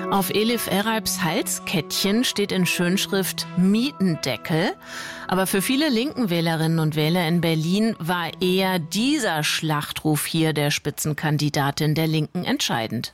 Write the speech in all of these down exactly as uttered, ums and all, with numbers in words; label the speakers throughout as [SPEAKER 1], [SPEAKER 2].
[SPEAKER 1] Auf Elif Eraibs Halskettchen steht in Schönschrift Mietendeckel. Aber für viele linken Wählerinnen und Wähler in Berlin war eher dieser Schlachtruf hier der Spitzenkandidatin der Linken entscheidend.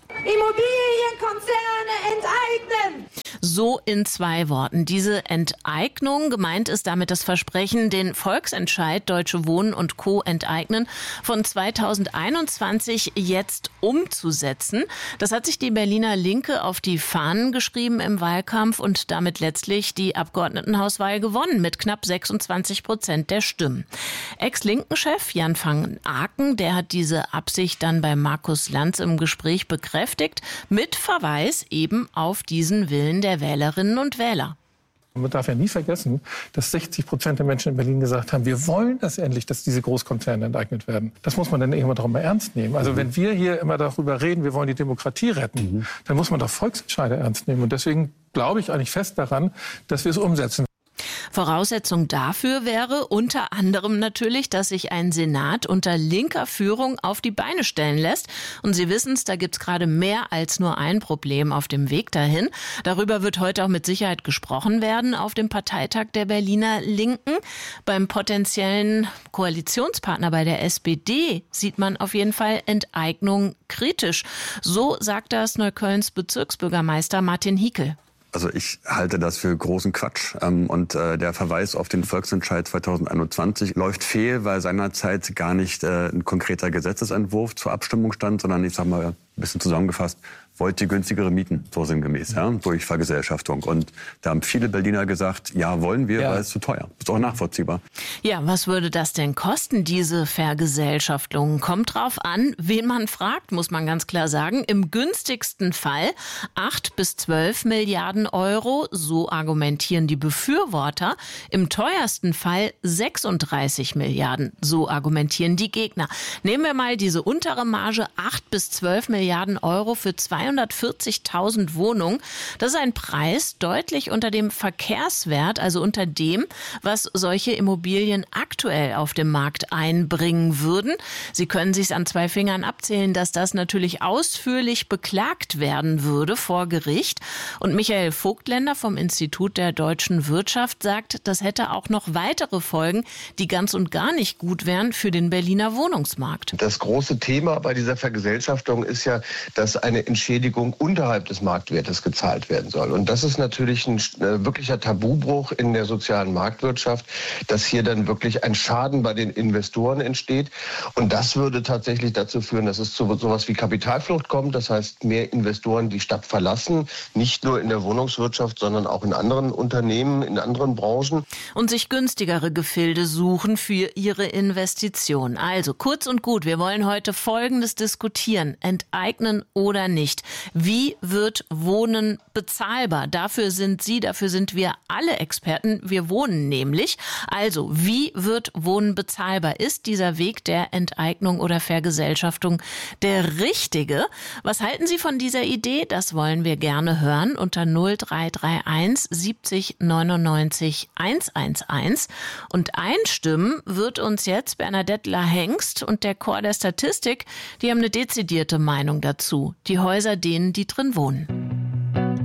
[SPEAKER 2] Immobilienkonzerne enteignen!
[SPEAKER 1] So in zwei Worten. Diese Enteignung, gemeint ist damit das Versprechen, den Volksentscheid Deutsche Wohnen und Co. enteignen von zweitausendeinundzwanzig jetzt umzusetzen. Das hat sich die Berliner Linke auf die Fahnen geschrieben im Wahlkampf und damit letztlich die Abgeordnetenhauswahl gewonnen mit knapp sechsundzwanzig Prozent der Stimmen. Ex-Linken-Chef Jan van Aken, der hat diese Absicht dann bei Markus Lanz im Gespräch bekräftigt, mit Verweis eben auf diesen Willen der Wählerinnen und Wähler.
[SPEAKER 3] Man darf ja nie vergessen, dass sechzig Prozent der Menschen in Berlin gesagt haben, wir wollen das endlich, dass diese Großkonzerne enteignet werden. Das muss man dann irgendwann doch mal ernst nehmen. Also mhm. wenn wir hier immer darüber reden, wir wollen die Demokratie retten, mhm. dann muss man doch Volksentscheide ernst nehmen. Und deswegen glaube ich eigentlich fest daran, dass wir es umsetzen.
[SPEAKER 1] Voraussetzung dafür wäre unter anderem natürlich, dass sich ein Senat unter linker Führung auf die Beine stellen lässt. Und Sie wissen es, da gibt es gerade mehr als nur ein Problem auf dem Weg dahin. Darüber wird heute auch mit Sicherheit gesprochen werden auf dem Parteitag der Berliner Linken. Beim potenziellen Koalitionspartner bei der S P D sieht man auf jeden Fall Enteignung kritisch. So sagt das Neuköllns Bezirksbürgermeister Martin Hiekel.
[SPEAKER 4] Also ich halte das für großen Quatsch. Und der Verweis auf den Volksentscheid zweitausendeinundzwanzig läuft fehl, weil seinerzeit gar nicht ein konkreter Gesetzesentwurf zur Abstimmung stand, sondern ich sage mal ein bisschen zusammengefasst, wollt ihr günstigere Mieten, so sinngemäß, ja, durch Vergesellschaftung. Und da haben viele Berliner gesagt, ja, wollen wir, ja. weil es zu teuer. Ist auch nachvollziehbar.
[SPEAKER 1] Ja, was würde das denn kosten, diese Vergesellschaftung? Kommt drauf an, wen man fragt, muss man ganz klar sagen. Im günstigsten Fall acht bis zwölf Milliarden Euro, so argumentieren die Befürworter. Im teuersten Fall sechsunddreißig Milliarden, so argumentieren die Gegner. Nehmen wir mal diese untere Marge, acht bis zwölf Milliarden Euro für zweihundertvierzigtausend Wohnungen. Das ist ein Preis deutlich unter dem Verkehrswert, also unter dem, was solche Immobilien aktuell auf dem Markt einbringen würden. Sie können sich an zwei Fingern abzählen, dass das natürlich ausführlich beklagt werden würde vor Gericht. Und Michael Vogtländer vom Institut der deutschen Wirtschaft sagt, das hätte auch noch weitere Folgen, die ganz und gar nicht gut wären für den Berliner Wohnungsmarkt.
[SPEAKER 5] Das große Thema bei dieser Vergesellschaftung ist ja, dass eine Entschädigung unterhalb des Marktwertes gezahlt werden soll. Und das ist natürlich ein äh, wirklicher Tabubruch in der sozialen Marktwirtschaft, dass hier dann wirklich ein Schaden bei den Investoren entsteht. Und das würde tatsächlich dazu führen, dass es zu sowas wie Kapitalflucht kommt. Das heißt, mehr Investoren die Stadt verlassen, nicht nur in der Wohnungswirtschaft, sondern auch in anderen Unternehmen, in anderen Branchen.
[SPEAKER 1] Und sich günstigere Gefilde suchen für ihre Investition. Also kurz und gut, wir wollen heute Folgendes diskutieren. Enteignen oder nicht. Wie wird Wohnen bezahlbar? Dafür sind Sie, dafür sind wir alle Experten. Wir wohnen nämlich. Also, wie wird Wohnen bezahlbar? Ist dieser Weg der Enteignung oder Vergesellschaftung der richtige? Was halten Sie von dieser Idee? Das wollen wir gerne hören unter null drei drei eins siebzig neunundneunzig hundertelf. Und einstimmen wird uns jetzt Bernadette Lahengst und der Chor der Statistik. Die haben eine dezidierte Meinung dazu. Die Häuser denen, die drin wohnen.